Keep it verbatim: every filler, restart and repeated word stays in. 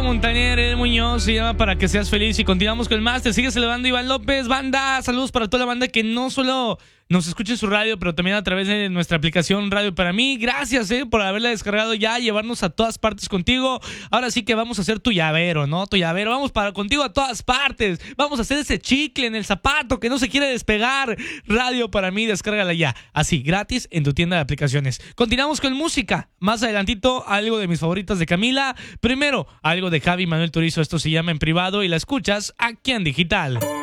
Ricardo Montaner, el Muñoz, se llama Para que seas feliz. Y continuamos con el máster. Sigue celebrando Iván López. Banda, saludos para toda la banda que no solo nos escucha en su radio, pero también a través de nuestra aplicación Radio Para Mí. Gracias eh, por haberla descargado ya, llevarnos a todas partes contigo. Ahora sí que vamos a hacer tu llavero, ¿no? Tu llavero, vamos para contigo a todas partes. Vamos a hacer ese chicle en el zapato que no se quiere despegar. Radio Para Mí, descárgala ya. Así, gratis en tu tienda de aplicaciones. Continuamos con música. Más adelantito, algo de mis favoritas de Camila. Primero, algo de Javi Manuel Turizo. Esto se llama En Privado y la escuchas aquí en Digital.